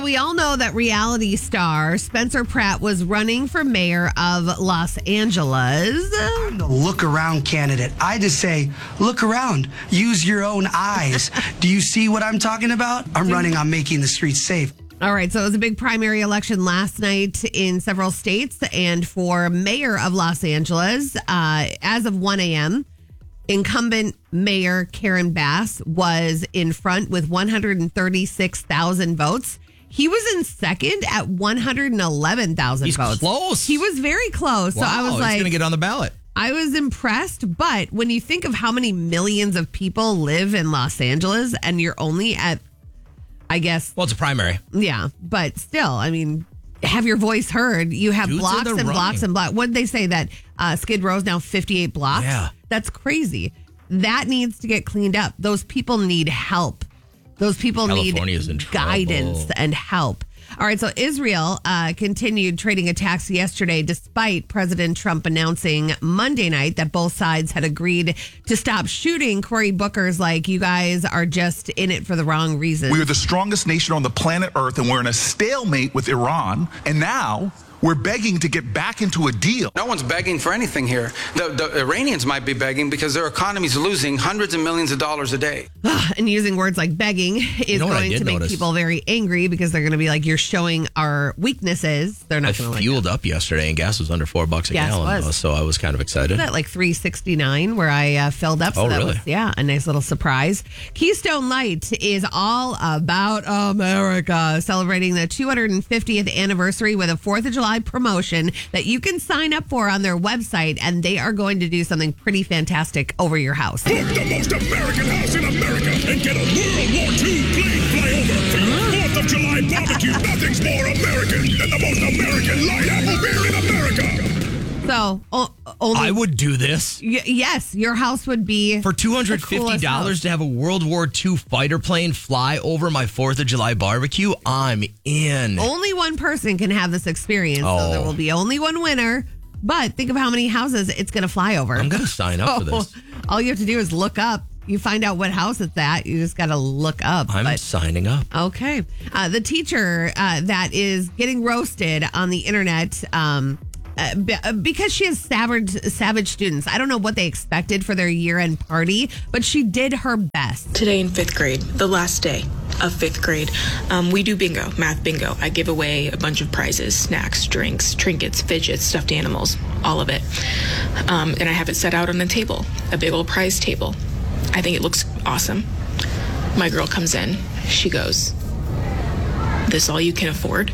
we all know that reality star Spencer Pratt was running for mayor of Los Angeles. I'm the look around candidate. I just say, look around. Use your own eyes. Do you see what I'm talking about? I'm running on making the streets safe. All right, so it was a big primary election last night in several states. And for mayor of Los Angeles, as of 1 a.m., incumbent Mayor Karen Bass was in front with 136,000 votes. He was in second at 111,000 votes. He's close. He was very close. Wow, so I was he's like, going to get on the ballot. I was impressed. But when you think of how many millions of people live in Los Angeles and you're only at, I guess. Well, it's a primary. Yeah, but still, I mean, have your voice heard. You have Dudes blocks in the and blocks running. and blocks. What did they say that Skid Row's now 58 blocks? Yeah. That's crazy. That needs to get cleaned up. Those people need help. Those people California's in need trouble. guidance and help. All right, so Israel continued trading attacks yesterday despite President Trump announcing Monday night that both sides had agreed to stop shooting. Cory Booker's like, you guys are just in it for the wrong reasons. We are the strongest nation on the planet Earth, and we're in a stalemate with Iran. And now we're begging to get back into a deal. No one's begging for anything here. The Iranians might be begging because their economy's losing hundreds of millions of dollars a day. And using words like begging is going to make people very angry because they're going to be like, you're showing our weaknesses. They're not going to like fueled up yesterday, and gas was under $4 a gallon. So I was kind of excited. That like $3.69 where I filled up. So that really? was, a nice little surprise. Keystone Light is all about America, celebrating the 250th anniversary with a 4th of July promotion that you can sign up for on their website, and they are going to do something pretty fantastic over your house. Book the most American house in America and get a World War II plane flyover for your 4th of July barbecue. Nothing's more American than the most American light apple beer in America. So, only, I would do this. Yes, your house would be for $250 to have a World War II fighter plane fly over my 4th of July barbecue. I'm in. Only one person can have this experience, so there will be only one winner. But think of how many houses it's going to fly over. I'm going to sign up for this. All you have to do is look up. You find out what house it's at. You just got to look up. I'm signing up. Okay. The teacher that is getting roasted on the internet because she has savage students. I don't know what they expected for their year-end party, but she did her best. Today in 5th grade, the last day of 5th grade, we do bingo, math bingo. I give away a bunch of prizes, snacks, drinks, trinkets, fidgets, stuffed animals, all of it. And I have it set out on the table, a big old prize table. I think it looks awesome. My girl comes in. She goes, "This all you can afford?"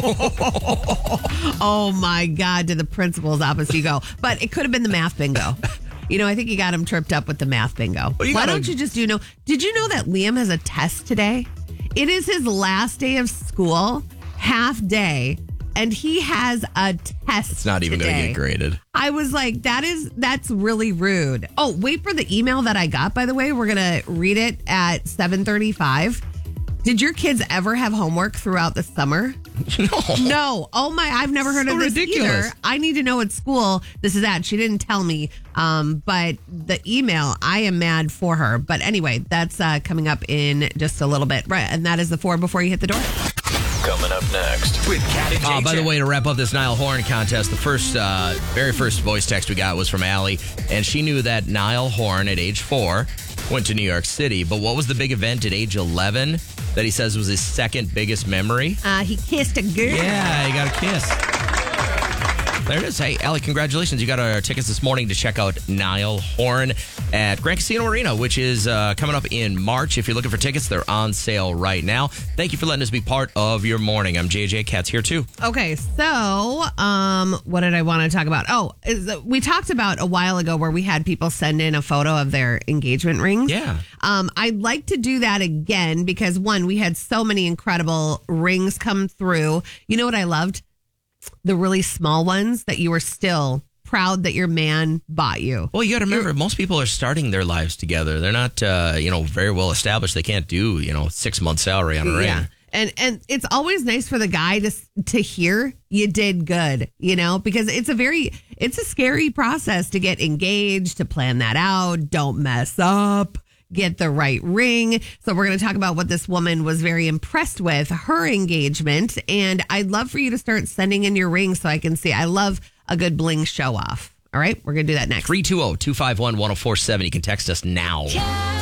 Oh my God, to the principal's office you go. But it could have been the math bingo. I think you got him tripped up with the math bingo. Why don't you just do Did you know that Liam has a test today? It is his last day of school, half day, and he has a test. It's not even going to get graded. I was like, that's really rude. Oh, wait for the email that I got, by the way. We're going to read it at 7:35. Did your kids ever have homework throughout the summer? No. Oh my, I've never heard of this either. I need to know at school this is at. She didn't tell me. But the email, I am mad for her. But anyway, that's coming up in just a little bit. Right. And that is the 4 before you hit the door. Coming up next with Cat and JJ. By the way, to wrap up this Niall Horan contest, the very first voice text we got was from Allie, and she knew that Niall Horan at age 4 went to New York City. But what was the big event at age 11 that he says was his second biggest memory? He kissed a girl. Yeah, he got a kiss. There it is. Hey, Allie, congratulations. You got our tickets this morning to check out Niall Horan at Grand Casino Arena, which is coming up in March. If you're looking for tickets, they're on sale right now. Thank you for letting us be part of your morning. I'm JJ. Kat's here, too. Okay, so what did I want to talk about? We talked about a while ago where we had people send in a photo of their engagement rings. Yeah. I'd like to do that again because, one, we had so many incredible rings come through. You know what I loved? The really small ones that you were still proud that your man bought you. Well, you got to remember, most people are starting their lives together. They're not, very well established. They can't do, 6 month salary on a ring. Yeah. And it's always nice for the guy to hear you did good, because it's a scary process to get engaged, to plan that out. Don't mess up. get the right ring. So we're going to talk about what this woman was very impressed with, her engagement. And I'd love for you to start sending in your ring so I can see. I love a good bling show off. All right, we're going to do that next. 320-251-1047. You can text us now.